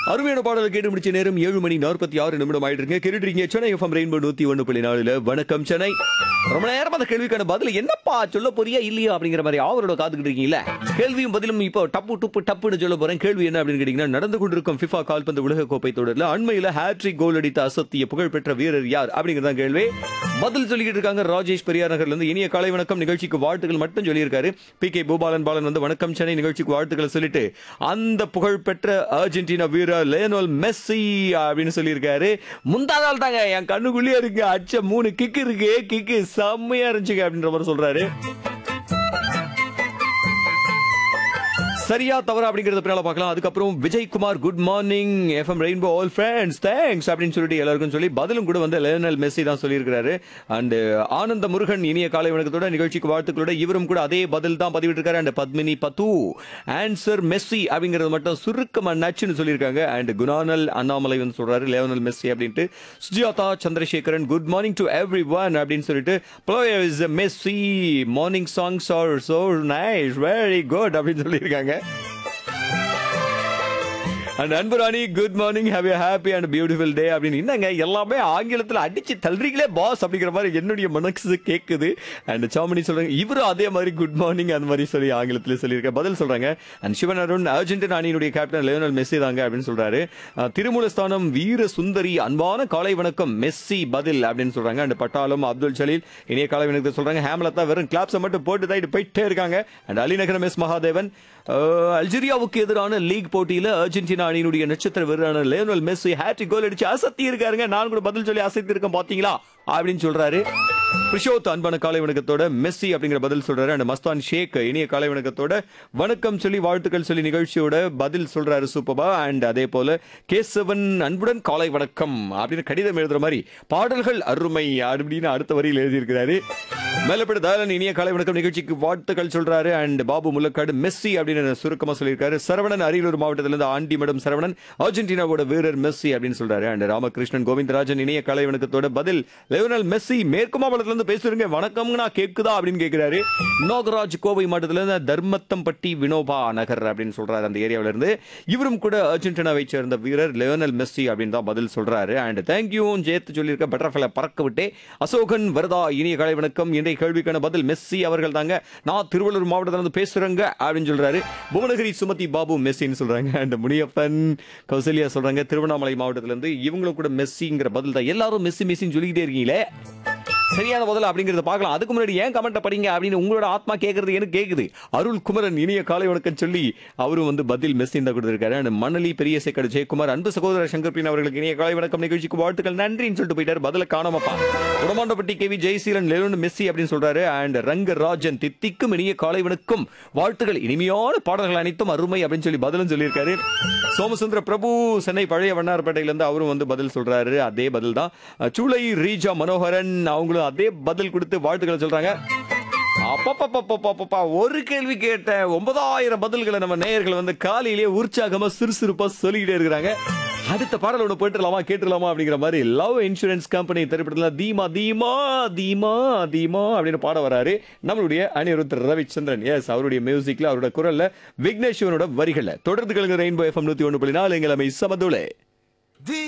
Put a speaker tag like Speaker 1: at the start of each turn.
Speaker 1: அருமையான பாடலை கேட்டு முடிச்ச நேரம் 7:46 ஆயிட்டு இருக்கு. கேட்டுறீங்க சென்னை எஃப்எம் ரெயின்போ 101.4. வணக்கம் சென்னை. ரொம்ப நேரம் அந்த கேள்விக்கான பதில் என்னப்பா சொல்ல போறியா இல்லையா அப்படிங்கிற மாதிரி அவரோட காத்துக்கிட்டு இருக்கீங்களா? கேள்வியும் பதிலும் இப்போ டப்புன்னு சொல்ல போறேன். கேள்வி என்ன அப்படின்னு கேட்டீங்கன்னா, நடந்து கொண்டிருக்கும் FIFA கால்பந்து உலக கோப்பை தொடரில் அண்மையில ஹேட்ரிக் கோல் அடித்த அசத்திய புகழ்பெற்ற வீரர் யார் அப்படிங்கிறதா கேள்வி. பதில் சொல்லிக்கிட்டு இருக்காங்க. ராஜேஷ் பெரியார் நகர்ல இருந்து இனிய காலை வணக்கம், நிகழ்ச்சிக்கு வாழ்த்துக்கள் மட்டும் சொல்லியிருக்காரு. PK பூபாலன் வந்து வணக்கம் சென்னை, நிகழ்ச்சிக்கு வாழ்த்துக்களை சொல்லிட்டு அந்த புகழ்பெற்ற அர்ஜென்டினா வீரர் லியோனல் மெஸ்ஸி அப்படின்னு சொல்லியிருக்காரு. முந்தாதால் தாங்க என் கண்ணுக்குள்ளே இருக்கு அச்ச 3 கிக் இருக்கு, கிக்கு செம்மையா இருந்துச்சுங்க அப்படின்ற மாதிரி சொல்றாரு. சரியா தவறா அப்படிங்கறத பின்னால பார்க்கலாம். அதுக்கப்புறம் Vijaykumar good morning FM rainbow all friends thanks அப்படின்னு சொல்லிட்டு எல்லாருக்கும் சொல்லி பதிலும் கூட வந்து லியோனல் மெஸ்ஸி தான் சொல்லியிருக்காரு. அண்ட் ஆனந்த முருகன் இனிய காலை வணக்கத்தோட நிகழ்ச்சிக்கு வாழ்த்துக்களோட இவரும் கூட அதே பதில் தான் பதிவிட்டு இருக்காரு. அண்ட் பத்மினி பத்து ஆன்சர் மெஸ்ஸி அப்படிங்கறது மட்டும் சுருக்கமா நச்சுன்னு சொல்லியிருக்காங்க. அண்ட் குணானல் அண்ணாமலை வந்து சொல்றாரு லியோனல் மெஸ்ஸி அப்படின்ட்டு. Sujatha Chandrasekaran good morning to every one அப்படின்னு சொல்லிட்டு players Messi morning songs are so nice very good அப்படின்னு சொல்லியிருக்காங்க. And Anburani good morning have a happy and beautiful டே அப்படின்னு. என்னங்க எல்லாமே ஆங்கிலத்தில் அடிச்சு தள்ளுறீங்களே பாஸ் அப்படிங்கிற மாதிரி என்னுடைய மனசு கேட்குது. அண்ட் சாமினி சொல்றாங்க இவரும் அதே மாதிரி குட் மார்னிங் அந்த மாதிரி சொல்லி ஆங்கிலத்தில் சொல்லியிருக்க பதில் சொல்றாங்க. அண்ட் சிவன் அருண் அர்ஜென்டினா அணியினுடைய கேப்டன் லியோனல் மெஸ்ஸி தாங்க அப்படின்னு சொல்றாரு. திருமூலஸ்தானம் வீர சுந்தரி அன்பான காலை வணக்கம் மெஸ்ஸி பதில் அப்படின்னு சொல்றாங்க. அண்ட் பட்டாளம் அப்துல் ஜலீல் இனிய காலை வணக்கத்தை சொல்றாங்க. ஹேமலதா வெறும் கிளாப்ஸை மட்டும் போட்டு தான் போயிட்டே இருக்காங்க. அண்ட் அலிநகரம் எஸ் மகாதேவன் அல்ஜீரியாவுக்கு எதிரான லீக் போட்டியில அர்ஜென்டினா அணியினுடைய நட்சத்திர வீரரான லியோனல் மெஸ்ஸி ஹேட்ரிக் கோல் அடிச்சு அசத்தி இருக்காருங்க. நான் கூட பதில் சொல்லி அசத்தி இருக்கேன் பாத்தீங்களா அப்படின்னு சொல்றாரு. பிரிஷோத் அன்பான காலை வணக்கத்தோட மெஸ்ஸி அப்படிங்கிற பதில் சொல்றாரு. அண்ட் மஸ்தான் ஷேக் இனிய காலை வணக்கத்தோட வணக்கம் சொல்லி வாழ்த்துக்கள் சொல்லி நிகழ்ச்சியோட பதில் சொல்றாரு சூப்பரா. அண்ட் அதே போல கேசவன் அன்புடன் காலை வணக்கம் அப்படின்னு கடிதம் எழுதுற மாதிரி பாடல்கள் அருமை அப்படின்னு அடுத்த வரியில் எழுதியிருக்கிறாரு. மேலப்பட தாயலன் இனிய காலை வணக்கம், நிகழ்ச்சிக்கு வாழ்த்துக்கள் சொல்றாரு. அண்ட் பாபு முல்லக்காடு மெஸ்ஸி அப்படின்னு சுருக்கமா சொல்லியிருக்காரு. சரவணன் அரியலூர் மாவட்டத்திலிருந்து ஆண்டி மேடம் சரவணன் அர்ஜென்டினாவோட வீரர் மெஸ்ஸி அப்படின்னு சொல்றாரு. அண்ட் ராமகிருஷ்ணன் கோவிந்தராஜன் இனிய காலை வணக்கத்தோட பதில் லியோனல் மெஸ்ஸி மேற்கு மாவட்டத்திலிருந்து பேசுறீங்க வணக்கம் நான் கேக்குதா அப்படின்னு கேட்கிறாரு. நாகராஜ் கோவை மாவட்டத்திலிருந்து தர்மத்தம்பட்டி வினோபா நகர் அப்படின்னு சொல்றாரு அந்த ஏரியாவில இருந்து. இவரும் கூட அர்ஜென்டினாவை சேர்ந்த வீரர் லியோனல் மெஸ்ஸி அப்படின்னு தான் பதில் சொல்றாரு. அண்ட் தேங்க்யூ ஜெயத்து சொல்லியிருக்க பட்டர்ஃபிளை பறக்க விட்டே அசோகன் வரதா இனிய காலை வணக்கம், இன்றைய கேள்விக்கான பதில் மெஸ்ஸி அவர்கள் தாங்க, நான் திருவள்ளூர் மாவட்டத்திலிருந்து பேசுறேங்க அப்படின்னு சொல்றாரு. புவனகிரி சுமதி பாபு மெஸ்ஸின்னு சொல்றாங்க. அண்ட் முனியப்பன் கௌசல்யா சொல்றாங்க திருவண்ணாமலை மாவட்டத்திலிருந்து இவங்களும் கூட மெஸ்ஸிங்கிற பதில் தான். எல்லாரும் மெஸ்ஸி மெஸ்ஸின்னு சொல்லிக்கிட்டே இருக்கீங்களே, சரியான பதில் அப்படிங்கறத பார்க்கலாம். அதுக்கு முன்னாடி ஏன் கமெண்ட் படிங்க அப்படின்னு உங்களோட ஆத்மா கேட்கறது எனக்கு கேக்குது. அருள் குமரன் இனிய காலை வணக்கம் சொல்லி அவரும் வந்து பதில் மெஸ்ஸி தான் கொடுத்திருக்காரு. மணலி பெரிய சேக்கடு ஜெயக்குமார் அன்பு சகோதரர் சங்கர்பின் அவர்களுக்கு இனிய காலை வணக்கம், நிகழ்ச்சிக்கு வாழ்த்துக்கள் நன்றின்னு சொல்லிட்டு போயிட்டாரு. பதில காணாமப்பா. உடமாண்டப்பட்டி கேவி ஜெயசீலன் லியோனல் மெஸ்ஸி அப்படின்னு சொல்றாரு. அண்ட் ரங்கராஜன் தித்திக்கும் இனிய காலை வணக்கம் வாழ்த்துக்கள், இனிமையான பாடல்கள் அனைத்தும் அருமை அப்படின்னு சொல்லி பதிலும் சொல்லியிருக்காரு. சோமசுந்தர பிரபு சென்னை பழைய வண்ணாரப்பேட்டையிலிருந்து அவரும் வந்து பதில் சொல்றாரு. அதே பதில் தான். சூளை ரீஜா மனோகரன் அவங்களும் அதே பதில் கொடுத்து வாழ்த்துக்களை சொல்றாங்க. ஒரு கேள்வி கேட்ட 9000 பதில்களை நம்ம நேயர்கள் வந்து காலையிலேயே உற்சாகமா சுறுசுறுப்பா சொல்லிக்கிட்டே இருக்கிறாங்க. அடுத்த பாடல் ஒன்று போயிட்டுலாமா கேட்டுலாமா அப்படிங்கிற மாதிரி லவ் இன்சூரன்ஸ் கம்பெனி திரைப்படத்தில் தீமா தீமா தீமா தீமா அப்படின்னு பாட வராரு நம்மளுடைய அனிருத் ரவிச்சந்திரன். எஸ், அவருடைய மியூசிக்ல அவரோட குரல்ல விக்னேஸ்வரனோட வரிகளை தொடர்ந்து கேளுங்க. ரெயின்போ எஃப்எம் 101.4 எங்கள் அமை சமதுளே.